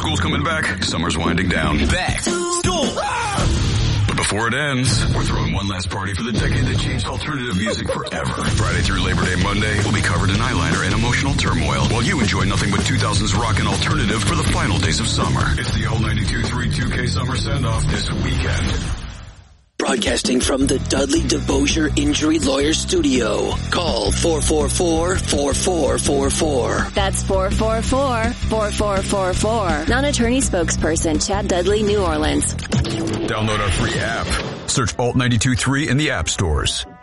School's coming back, summer's winding down. Back to school! But before it ends, we're throwing one last party for the decade that changed alternative music forever. Friday through Labor Day Monday, we'll be covered in eyeliner and emotional turmoil, while you enjoy nothing but 2000s rock and alternative for the final days of summer. It's the L92.3 2K Summer Send-Off this weekend. Broadcasting from the Dudley DeBosier Injury Lawyer Studio. Call 444-4444. That's 444-4444. Non-attorney spokesperson Chad Dudley, New Orleans. Download our free app. Search Alt 92.3 in the app stores.